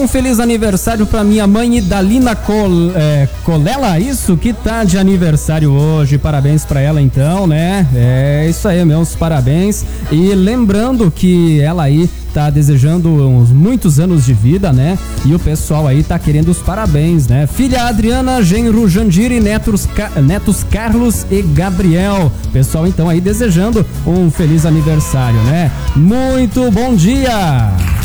um feliz aniversário pra minha mãe Idalina Colela, isso que tá de aniversário hoje. Parabéns pra ela então, né? É isso aí, meus parabéns. E lembrando que ela aí tá desejando uns muitos anos de vida, né? E o pessoal aí tá querendo os parabéns, né? Filha Adriana, genro Jandir e netos Carlos e Gabriel. Pessoal então aí desejando um feliz aniversário, né? Muito bom dia!